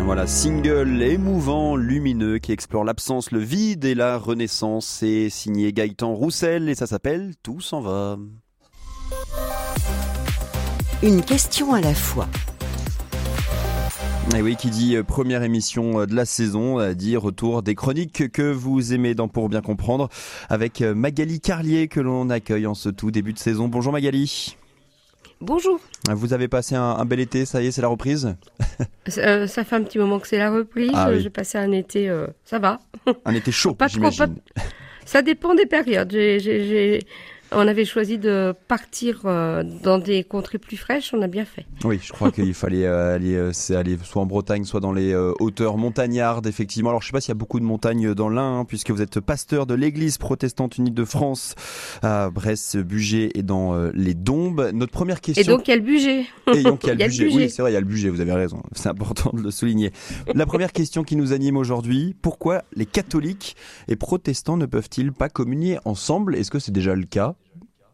Voilà, single émouvant, lumineux, qui explore l'absence, le vide et la renaissance. C'est signé Gaëtan Roussel et ça s'appelle « Tout s'en va ». Une question à la fois. Et oui, qui dit première émission de la saison, dit retour des chroniques que vous aimez dans Pour bien comprendre, avec Magali Carlier que l'on accueille en ce tout début de saison. Bonjour Magali. Bonjour. Vous avez passé un bel été, ça y est, c'est la reprise ? Ça fait un petit moment que c'est la reprise. Ah oui. J'ai passé un été, ça va. Un été chaud, Pas trop, j'imagine. Ça dépend des périodes. On avait choisi de partir dans des contrées plus fraîches, on a bien fait. Oui, je crois qu'il fallait aller soit en Bretagne, soit dans les hauteurs montagnardes, effectivement. Alors, je ne sais pas s'il y a beaucoup de montagnes dans l'Ain, hein, puisque vous êtes pasteur de l'Église protestante unie de France à Brest, Bugey et dans les Dombes. Notre première question... Et donc, il y a le budget. Et donc, il y a le budget. budget. Oui, c'est vrai, il y a le budget, vous avez raison. C'est important de le souligner. La première question qui nous anime aujourd'hui, pourquoi les catholiques et protestants ne peuvent-ils pas communier ensemble ? Est-ce que c'est déjà le cas ? Magali ?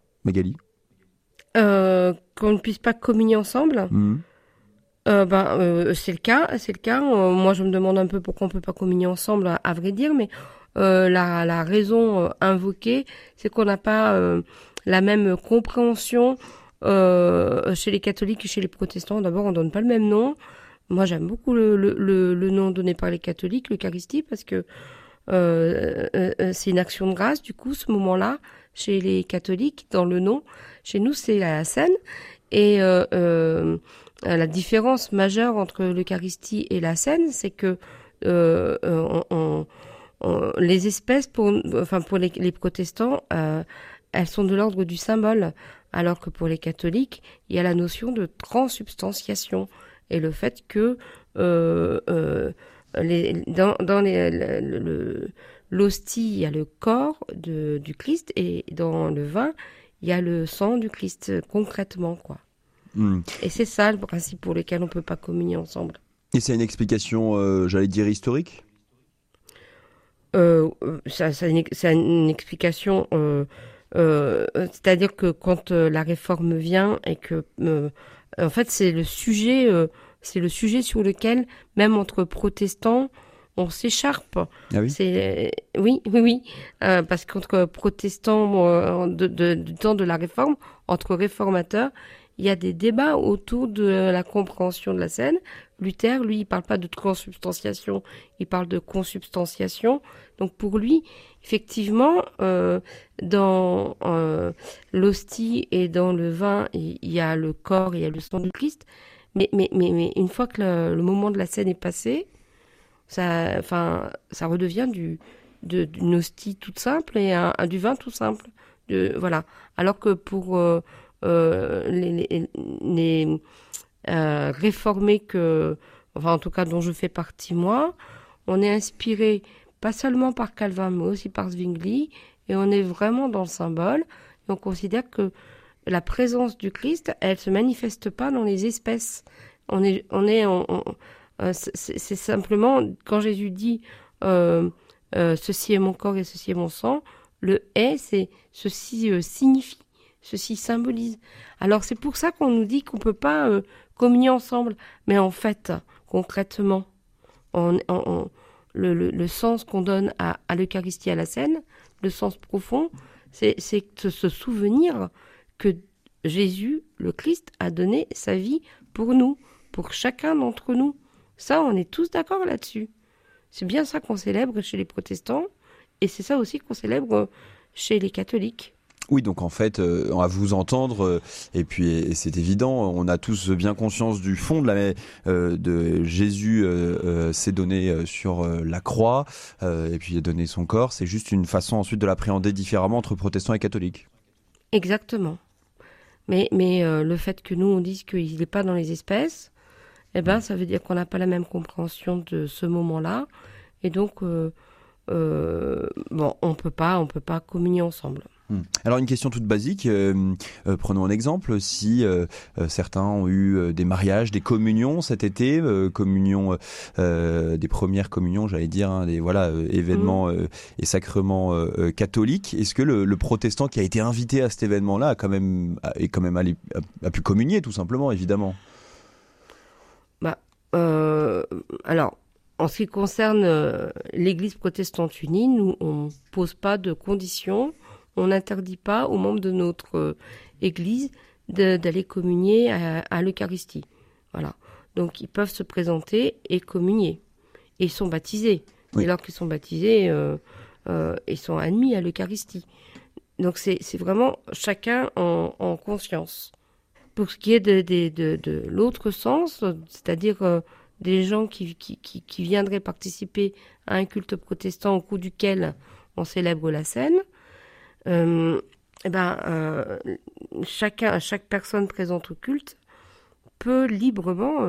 Qu'on ne puisse pas communier ensemble. C'est le cas. Moi, je me demande un peu pourquoi on peut pas communier ensemble, à vrai dire, mais la raison invoquée, c'est qu'on n'a pas la même compréhension chez les catholiques et chez les protestants. D'abord, on donne pas le même nom. Moi, j'aime beaucoup le nom donné par les catholiques, l'Eucharistie, parce que c'est une action de grâce. Du coup, ce moment-là, chez les catholiques, dans le nom, chez nous, c'est la scène. Et la différence majeure entre l'Eucharistie et la scène, c'est que les espèces, pour les protestants, elles sont de l'ordre du symbole, alors que pour les catholiques, il y a la notion de transsubstantiation et le fait que l'hostie, il y a le corps du Christ, et dans le vin, il y a le sang du Christ, concrètement, quoi. Et c'est ça le principe pour lequel on peut pas communier ensemble. Et c'est une explication, j'allais dire, historique ? C'est une explication, c'est-à-dire que quand la réforme vient et que, en fait, c'est le sujet sur lequel, même entre protestants, on s'écharpe. Ah oui ? Oui. Parce qu'entre protestants du temps de la réforme, entre réformateurs, il y a des débats autour de la compréhension de la scène. Luther, lui, il parle pas de transubstantiation, il parle de consubstantiation. Donc pour lui, effectivement, dans l'hostie et dans le vin, il y a le corps, il y a le sang du Christ. Mais une fois que le moment de la scène est passé, ça redevient d'une hostie toute simple et du vin tout simple. Voilà. Alors que pour les réformés en tout cas dont je fais partie moi, on est inspiré pas seulement par Calvin mais aussi par Zwingli, et on est vraiment dans le symbole, et on considère que la présence du Christ, elle se manifeste pas dans les espèces. C'est simplement quand Jésus dit ceci est mon corps et ceci est mon sang, le est, c'est ceci signifie, ceci symbolise. Alors c'est pour ça qu'on nous dit qu'on peut pas communier ensemble, mais en fait, concrètement, le sens qu'on donne à l'Eucharistie, à la scène, le sens profond, c'est de se souvenir que Jésus, le Christ, a donné sa vie pour nous, pour chacun d'entre nous. Ça, on est tous d'accord là-dessus. C'est bien ça qu'on célèbre chez les protestants, et c'est ça aussi qu'on célèbre chez les catholiques. Oui, donc en fait, à vous entendre, et puis c'est évident, on a tous bien conscience du fond de Jésus s'est donné sur la croix, et puis il a donné son corps. C'est juste une façon ensuite de l'appréhender différemment entre protestants et catholiques. Exactement. Mais le fait que nous on dise qu'il n'est pas dans les espèces, ça veut dire qu'on n'a pas la même compréhension de ce moment-là, et donc on peut pas communier ensemble. Alors une question toute basique, prenons un exemple, si certains ont eu des mariages, des communions cet été, des premières communions, j'allais dire, des événements et sacrements catholiques, est-ce que le protestant qui a été invité à cet événement-là a quand même pu communier tout simplement, évidemment? Alors, en ce qui concerne l'Église protestante unie, nous, on pose pas de conditions, on n'interdit pas aux membres de notre Église d'aller communier à l'Eucharistie. Voilà. Donc, ils peuvent se présenter et communier. Et ils sont baptisés. Oui. Et alors qu'ils sont baptisés, ils sont admis à l'Eucharistie. Donc, c'est vraiment chacun en conscience. Pour ce qui est de l'autre sens, c'est-à-dire des gens qui viendraient participer à un culte protestant au cours duquel on célèbre la scène, chaque personne présente au culte peut librement